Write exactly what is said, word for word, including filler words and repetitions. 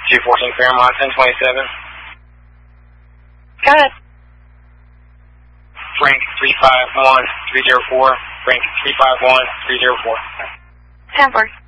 two fourteen Fairmont, ten twenty-seven. Go ahead. Frank three five one three zero four. Frank three five one three zero four. ten four.